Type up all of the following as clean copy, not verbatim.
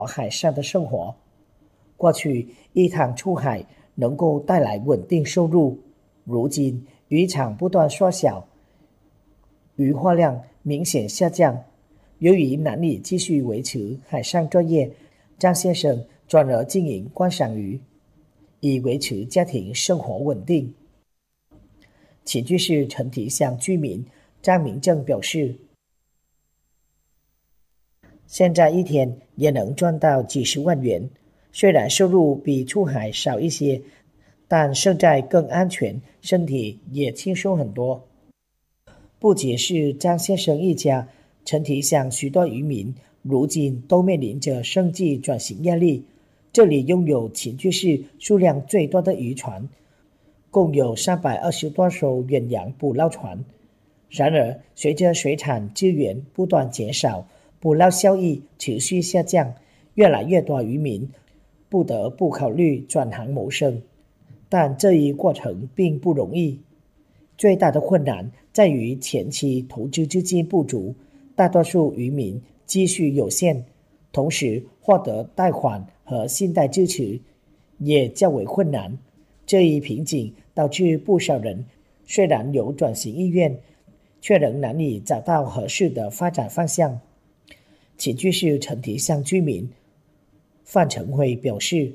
海上的生活。过去一趟出海能够带来稳定收入，如今渔场不断缩小，渔获量明显下降。由于难以继续维持海上作业，张先生转而经营观赏鱼，以维持家庭生活稳定。起居市陈堤乡居民张明正表示，现在一天也能赚到几十万元，虽然收入比出海少一些，但胜在更安全，身体也轻松很多。不仅是张先生一家，陈堤乡许多渔民如今都面临着生计转型压力。这里拥有起居市数量最多的渔船，共有320多艘远洋捕捞船。然而，随着水产资源不断减少，捕捞效益持续下降，越来越多渔民不得不考虑转行谋生。但这一过程并不容易，最大的困难在于前期投资资金不足，大多数渔民积蓄有限，同时获得贷款和信贷支持也较为困难。这一瓶颈导致不少人虽然有转型意愿，却仍难以找到合适的发展方向。起居市陈堤乡居民范成辉表示，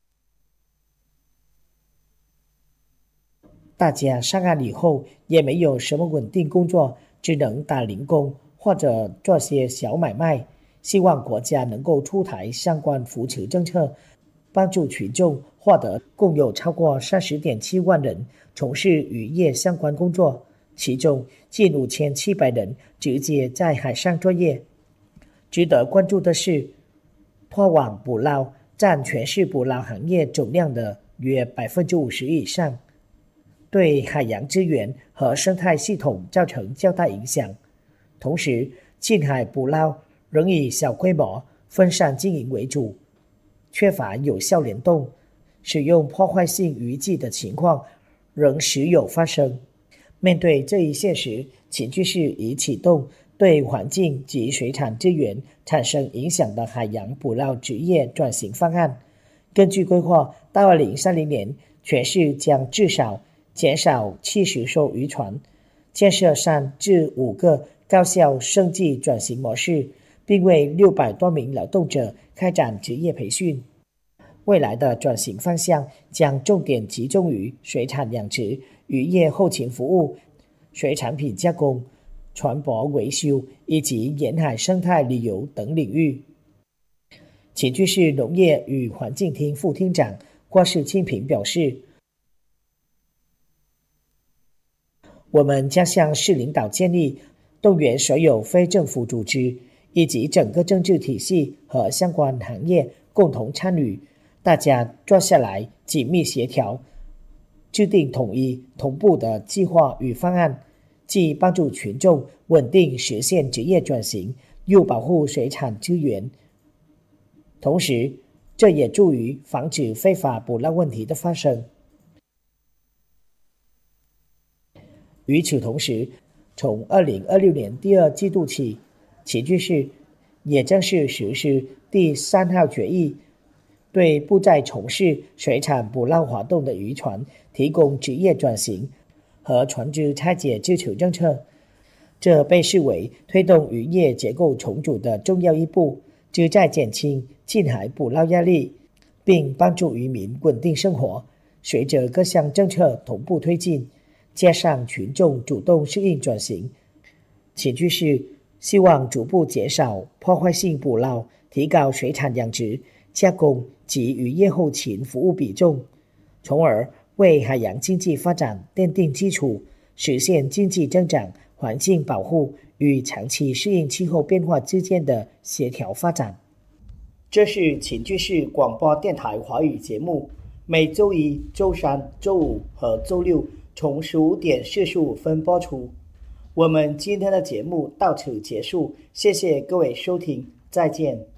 大家上岸以后也没有什么稳定工作，只能打零工或者做些小买卖，希望国家能够出台相关扶持政策，帮助群众获得。共有超过30.7万人从事渔业相关工作，其中近5700人直接在海上作业。值得关注的是，拖网捕捞占全市捕捞行业总量的约50%以上，对海洋资源和生态系统造成较大影响。同时，近海捕捞仍以小规模分散经营为主，缺乏有效联动，使用破坏性渔具的情况仍时有发生。面对这一现实，起居市已启动对环境及水产资源产生影响的海洋捕捞职业转型方案。根据规划，到2030年，全市将至少减少70艘渔船，建设3至5个高效生计转型模式，并为600多名劳动者开展职业培训。未来的转型方向将重点集中于水产养殖、渔业后勤服务、水产品加工、船舶维修以及沿海生态旅游等领域。起居市农业与环境厅副厅长郭世清平表示，我们将向市领导建议，动员所有非政府组织以及整个政治体系和相关行业共同参与，大家坐下来紧密协调，制定统一同步的计划与方案，既帮助群众稳定实现职业转型，又保护水产资源。同时，这也助于防止非法捕捞问题的发生。与此同时，从2026年第2季度起，起居市也正式实施第3号决议，对不再从事水产捕捞活动的渔船提供职业转型和船只拆解支持政策。这被视为推动渔业结构重组的重要一步，旨在减轻近海捕捞压力，并帮助渔民稳定生活。随着各项政策同步推进，加上群众主动适应转型，起居市希望逐步减少破坏性捕捞，提高水产养殖、加工及渔业后勤服务比重，从而为海洋经济发展奠定基础，实现经济增长、环境保护与长期适应气候变化之间的协调发展。这是起居市广播电台华语节目，每周一、周三、周五和周六从15点45分播出。我们今天的节目到此结束，谢谢各位收听，再见。